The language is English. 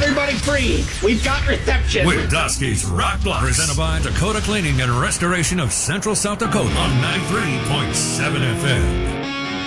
Everybody freeze. We've got reception. With Dusky's Rock Blocks. Presented by Dakota Cleaning and Restoration of Central South Dakota on 93.7 FM.